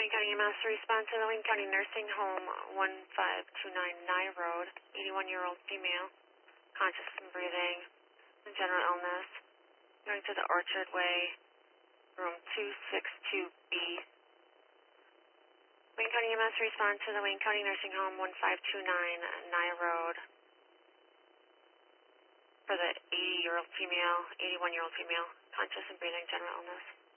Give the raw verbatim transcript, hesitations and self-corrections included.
Wayne County E M S to respond to the Wayne County Nursing Home, one five two nine Nye Road, eighty-one-year-old female, conscious and breathing, and general illness, going to the Orchard Way, room two sixty-two B. Wayne County E M S to respond to the Wayne County Nursing Home, one five two nine Nye Road, for the eighty-year-old female, eighty-one-year-old female, conscious and breathing, general illness.